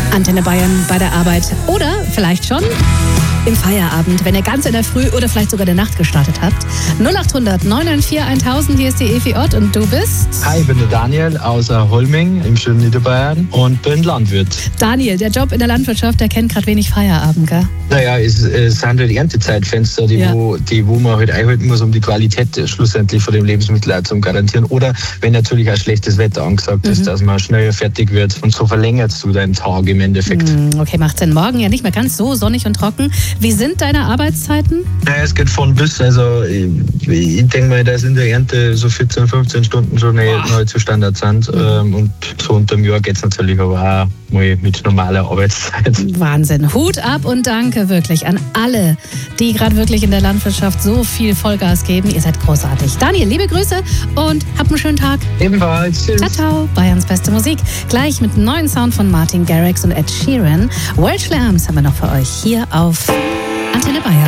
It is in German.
Antenne Bayern bei der Arbeit oder vielleicht schon im Feierabend, wenn ihr ganz in der Früh oder vielleicht sogar in der Nacht gestartet habt. 0800 994 1000, hier ist die Evi Ott und du bist? Hi, ich bin der Daniel aus Holming im schönen Niederbayern und bin Landwirt. Daniel, der Job in der Landwirtschaft, der kennt gerade wenig Feierabend, gell? Naja, es sind halt Erntezeitfenster, wo man halt einhalten muss, um die Qualität schlussendlich von dem Lebensmittel auch zu garantieren. Oder wenn natürlich auch schlechtes Wetter angesagt ist, dass man schneller fertig wird. Und so verlängerst du deinen Tag im Endeffekt. Okay, macht Sinn. Morgen ja nicht mehr ganz so sonnig und trocken. Wie sind deine Arbeitszeiten? Naja, es geht von bis. Also ich denke mal, dass in der Ernte so 14, 15 Stunden schon neu zu Standard sind. Und so unter dem Jahr geht es natürlich aber auch mal mit normaler Arbeitszeit. Wahnsinn. Hut ab und danke wirklich an alle, die gerade wirklich in der Landwirtschaft so viel Vollgas geben. Ihr seid großartig. Daniel, liebe Grüße und habt einen schönen Tag. Ebenfalls. Tschüss. Ciao, ciao. Bayerns beste Musik. Gleich mit einem neuen Sound von Martin Garrix und Ed Sheeran. Welsh Lambs haben wir noch für euch hier auf Antenne Bayern.